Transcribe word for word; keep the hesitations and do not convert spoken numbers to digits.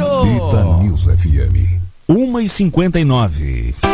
Bita News F M. uma e cinquenta e nove.